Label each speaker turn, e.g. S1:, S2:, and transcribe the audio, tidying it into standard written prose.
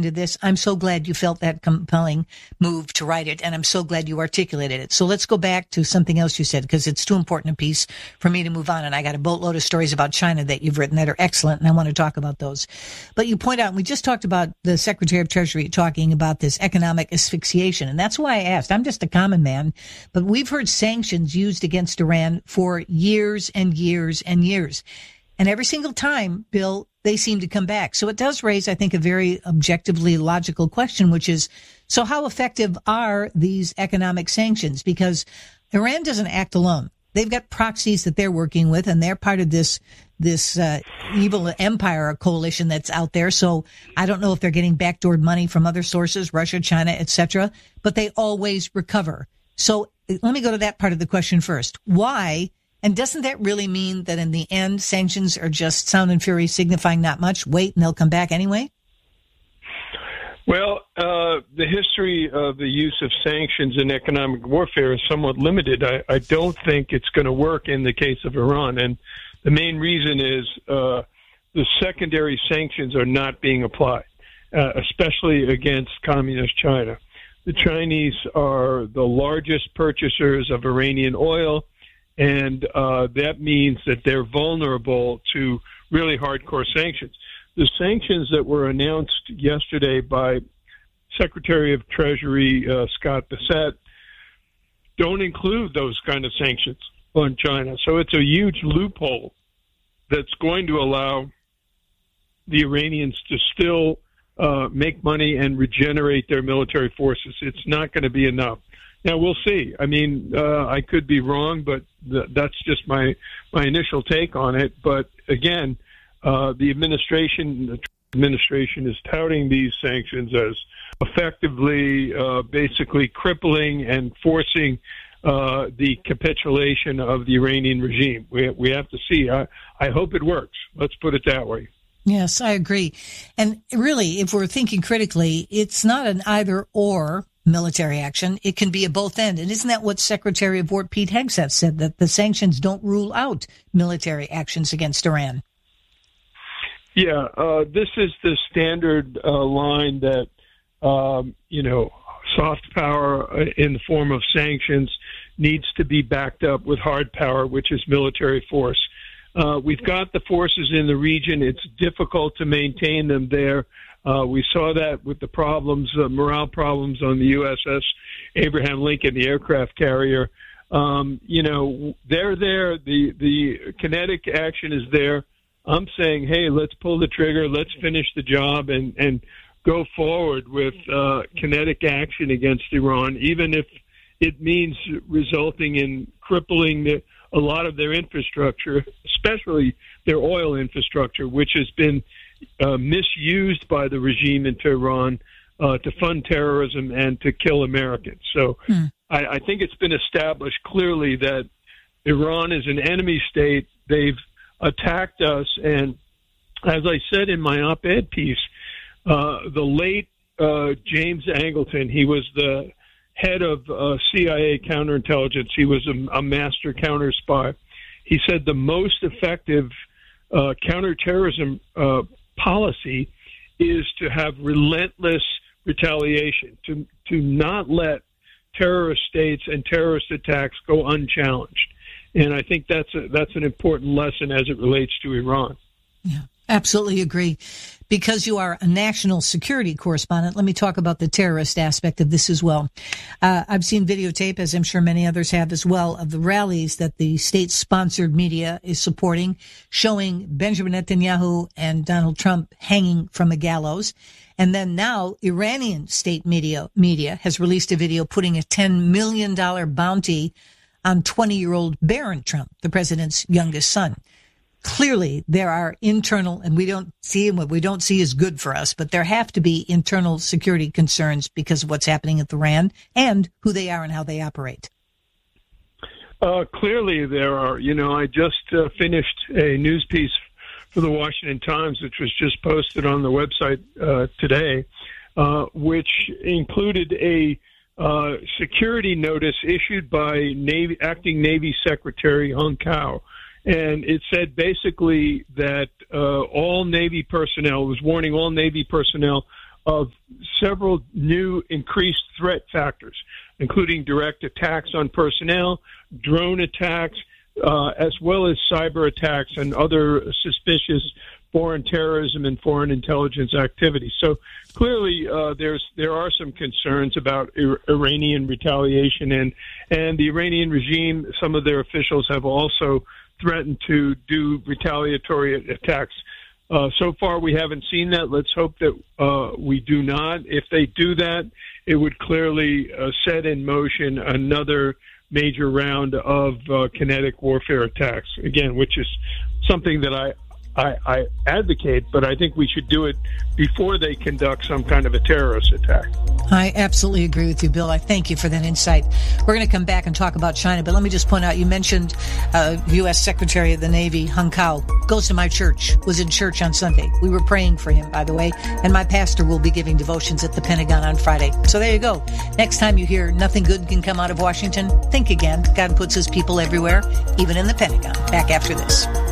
S1: to this. I'm so glad you felt that compelling move to write it, and I'm so glad you articulated it. So let's go back to something else you said, because it's too important a piece for me to move on, and I got a boatload of stories about China that you've written that are excellent, and I want to talk about those. But you point out, and we just talked about the Secretary of Treasury talking about this economic asphyxiation, and that's why I asked. I'm just a common man, but we've heard sanctions used against Iran for years and years and years. And every single time, Bill, they seem to come back. So it does raise, I think, a very objectively logical question, which is, so how effective are these economic sanctions? Because Iran doesn't act alone. They've got proxies that they're working with, and they're part of this evil empire coalition that's out there. So I don't know if they're getting backdoored money from other sources, Russia, China, etc., but they always recover. So let me go to that part of the question first. Why? And doesn't that really mean that in the end, sanctions are just sound and fury signifying not much? Wait, and they'll come back anyway?
S2: Well, the history of the use of sanctions in economic warfare is somewhat limited. I don't think it's going to work in the case of Iran. And the main reason is the secondary sanctions are not being applied, especially against communist China. The Chinese are the largest purchasers of Iranian oil, and that means that they're vulnerable to really hardcore sanctions. The sanctions that were announced yesterday by Secretary of Treasury Scott Bessent don't include those kind of sanctions on China. So it's a huge loophole that's going to allow the Iranians to still make money and regenerate their military forces. It's not going to be enough. Now, we'll see. I mean, I could be wrong, but that's just my initial take on it. But again, the administration is touting these sanctions as effectively, basically crippling and forcing the capitulation of the Iranian regime. We have to see. I hope it works. Let's put it that way.
S1: Yes, I agree. And really, if we're thinking critically, it's not an either or military action. It can be a both end. And isn't that what Secretary of War Pete Hegseth said, that the sanctions don't rule out military actions against Iran?
S2: Yeah, this is the standard line that, soft power in the form of sanctions needs to be backed up with hard power, which is military force. We've got the forces in the region. It's difficult to maintain them there. We saw that with the problems, morale problems on the USS Abraham Lincoln, the aircraft carrier. They're there. The kinetic action is there. I'm saying, hey, let's pull the trigger. Let's finish the job and go forward with kinetic action against Iran, even if it means resulting in crippling a lot of their infrastructure, especially their oil infrastructure, which has been misused by the regime in Tehran to fund terrorism and to kill Americans. So I think it's been established clearly that Iran is an enemy state. They've attacked us, and as I said in my op-ed piece, the late James Angleton, he was the head of CIA counterintelligence. He was a master counter spy. He said the most effective counterterrorism policy is to have relentless retaliation, to not let terrorist states and terrorist attacks go unchallenged. And I think that's an important lesson as it relates to Iran.
S1: Yeah, absolutely agree. Because you are a national security correspondent, let me talk about the terrorist aspect of this as well. I've seen videotape, as I'm sure many others have as well, of the rallies that the state-sponsored media is supporting, showing Benjamin Netanyahu and Donald Trump hanging from a gallows. And then now Iranian state media has released a video putting a $10 million bounty on 20-year-old Barron Trump, the president's youngest son. Clearly, there are internal, and we don't see, and what we don't see is good for us, but there have to be internal security concerns because of what's happening at Iran and who they are and how they operate.
S2: Clearly, there are. I just finished a news piece for the Washington Times, which was just posted on the website today, which included a security notice issued by Acting Navy Secretary Hung Kao. And it said basically that all Navy personnel, was warning all Navy personnel of several new increased threat factors, including direct attacks on personnel, drone attacks, as well as cyber attacks and other suspicious foreign terrorism and foreign intelligence activities. So clearly, there are some concerns about Iranian retaliation, and the Iranian regime, some of their officials have also threatened to do retaliatory attacks. So far, we haven't seen that. Let's hope that we do not. If they do that, it would clearly set in motion another major round of kinetic warfare attacks, again, which is something that I advocate, but I think we should do it before they conduct some kind of a terrorist attack.
S1: I absolutely agree with you, Bill. I thank you for that insight. We're going to come back and talk about China, but let me just point out, you mentioned U.S. Secretary of the Navy, Hung Kao, goes to my church, was in church on Sunday. We were praying for him, by the way, and my pastor will be giving devotions at the Pentagon on Friday. So there you go. Next time you hear nothing good can come out of Washington, think again. God puts his people everywhere, even in the Pentagon. Back after this.